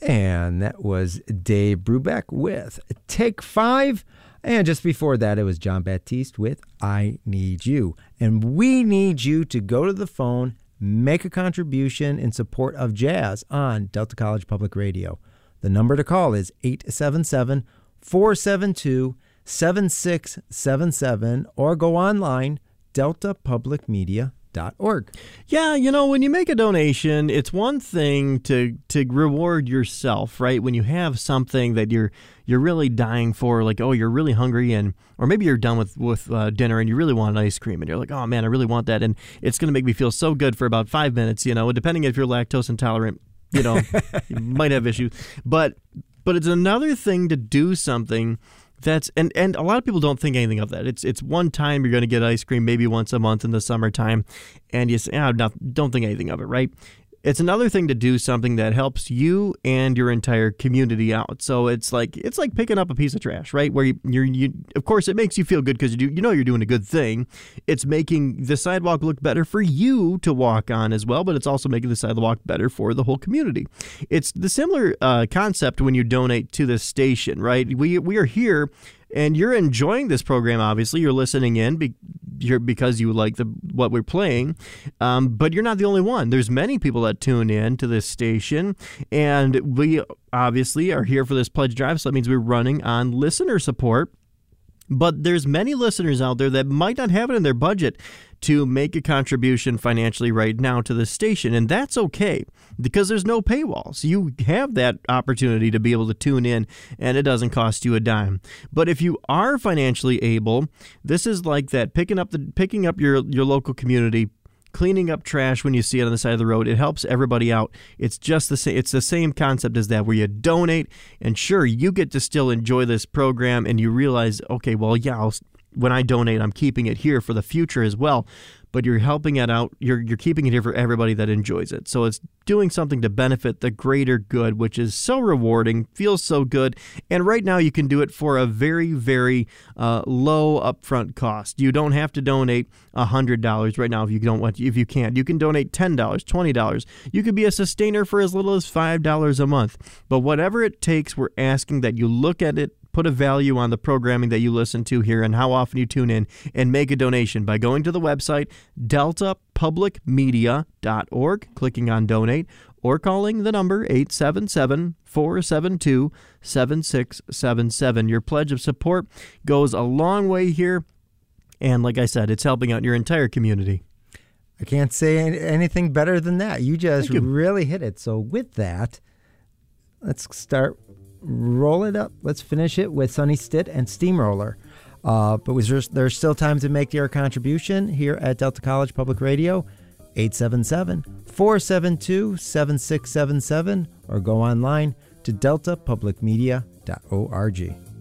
And that was Dave Brubeck with Take 5. And just before that, it was John Baptiste with I Need You. And we need you to go to the phone, make a contribution in support of jazz on Delta College Public Radio. The number to call is 877-472-7677 or go online, deltapublicmedia.org. Yeah, when you make a donation, it's one thing to reward yourself, right? When you have something that you're really dying for, like, oh, you're really hungry, or maybe you're done with dinner and you really want an ice cream, and you're like, oh man, I really want that, and it's going to make me feel so good for about 5 minutes, depending if you're lactose intolerant, you might have issues. But it's another thing to do something that's, and a lot of people don't think anything of that. It's one time you're going to get ice cream, maybe once a month in the summertime, and you say, don't think anything of it, right? It's another thing to do something that helps you and your entire community out. So it's like picking up a piece of trash, right? Where you of course it makes you feel good because you're doing a good thing. It's making the sidewalk look better for you to walk on as well, but it's also making the sidewalk better for the whole community. It's the similar concept when you donate to this station, right? We are here. And you're enjoying this program, obviously. You're listening in because you like what we're playing. But you're not the only one. There's many people that tune in to this station. And we obviously are here for this pledge drive. So that means we're running on listener support. But there's many listeners out there that might not have it in their budget to make a contribution financially right now to the station. And that's okay because there's no paywall. So you have that opportunity to be able to tune in and it doesn't cost you a dime. But if you are financially able, this is like that picking up your local community, cleaning up trash when you see it on the side of the road. It helps everybody out. It's just the same. It's the same concept as that, where you donate, and sure, you get to still enjoy this program, and you realize, okay, well, yeah, when I donate, I'm keeping it here for the future as well. But you're helping it out. You're keeping it here for everybody that enjoys it. So it's doing something to benefit the greater good, which is so rewarding, feels so good. And right now you can do it for a very, very low upfront cost. You don't have to donate $100 right now if you can't. You can donate $10, $20. You could be a sustainer for as little as $5 a month. But whatever it takes, we're asking that you look at it, put a value on the programming that you listen to here and how often you tune in, and make a donation by going to the website deltapublicmedia.org, clicking on donate, or calling the number 877-472-7677. Your pledge of support goes a long way here, and like I said, it's helping out your entire community. I can't say anything better than that. You just really hit it. So with that, let's roll it up. Let's finish it with Sonny Stitt and Steamroller. But there's still time to make your contribution here at Delta College Public Radio, 877-472-7677, or go online to deltapublicmedia.org.